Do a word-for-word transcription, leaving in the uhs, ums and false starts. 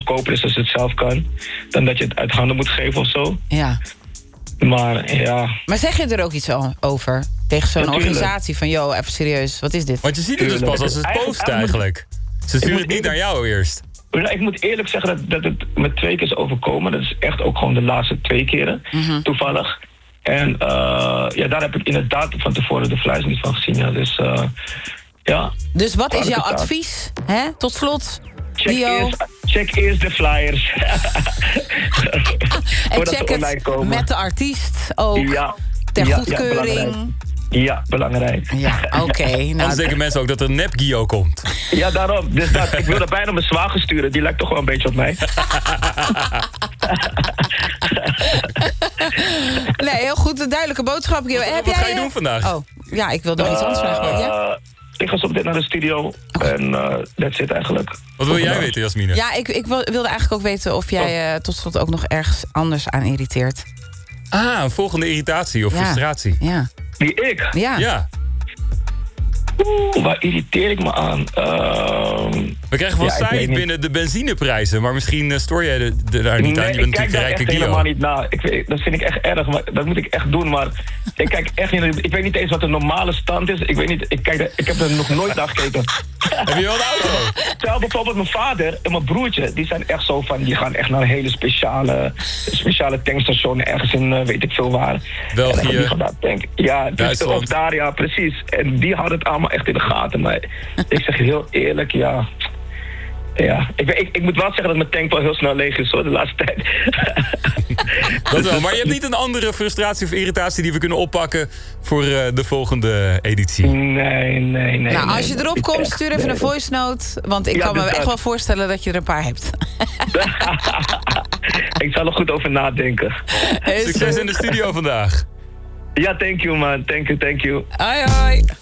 goedkoper is als je het zelf kan. Dan dat je het uit handen moet geven of zo. Ja. Maar ja... Maar zeg je er ook iets over? Tegen zo'n Natuurlijk. organisatie van, yo, even serieus, wat is dit? Want je ziet het dus pas als ze het posten eigenlijk. Ze sturen het niet naar jou eerst. Ik moet eerlijk zeggen dat, dat het me twee keer is overkomen. Dat is echt ook gewoon de laatste twee keren, Mm-hmm. toevallig. En uh, ja, daar heb ik inderdaad van tevoren de flyers niet van gezien. Ja. Dus uh, ja. Dus wat is jouw Kwalijke taak. advies? Hè? Tot slot, Check Dio. eerst, check eerst de flyers. En Voordat check ze online het komen. met de artiest ook. Ja. Ter Ja, ja, goedkeuring. belangrijk. Ja, belangrijk. Ja, oké. Okay, nou, Anders denken mensen ook dat er nep Gio komt. Ja, daarom. Dus dat, ik wilde bijna mijn zwager sturen. Die lijkt toch wel een beetje op mij. nee, heel goed. Een duidelijke boodschap. Wat, wat ga je doen vandaag? Oh, ja, ik wilde nog iets anders vragen. Uh, Ja? Ik ga zo meteen naar de studio. En uh, that's it eigenlijk. Wat wil jij weten, Jasmine? Ja, ik, ik wilde eigenlijk ook weten of jij uh, tot slot ook nog ergens anders aan irriteert. Ah, een volgende irritatie of ja. frustratie. Ja. Wie, ik? Ja. Ja. Oeh, waar irriteer ik me aan? Uh, We krijgen van ja, Said binnen de benzineprijzen. Maar misschien uh, stoor jij de, de, daar niet nee, aan. Je bent ik kijk natuurlijk daar rijke echt Gio. helemaal niet naar. Ik weet, dat vind ik echt erg. Maar dat moet ik echt doen. Maar ik kijk echt niet. Ik weet niet eens wat een normale stand is. Ik weet niet. Ik, kijk, er- ik heb er nog nooit naar gekeken. Heb je wel een auto? Terwijl bijvoorbeeld mijn vader en mijn broertje, die zijn echt zo van, die gaan echt naar een hele speciale, speciale tankstation ergens in, uh, weet ik veel waar. België. En dan gaan die vandaan tanken. Ja, dus Duitsland. of daar, ja, precies. En die houden het allemaal echt in de gaten. Maar ik zeg je heel eerlijk, ja. Ja, ik, ik, ik moet wel zeggen dat mijn tank wel heel snel leeg is hoor, de laatste tijd. Dat wel. Maar je hebt niet een andere frustratie of irritatie die we kunnen oppakken voor uh, de volgende editie? Nee, nee, nee. Nou, nee, als je erop nee, komt, echt, stuur even nee. een voice note. Want ik Ja, kan me dus echt dat. wel voorstellen dat je er een paar hebt. Ik zal er goed over nadenken. Succes in de studio vandaag. Ja, thank you man. Thank you, thank you. Hoi, hoi.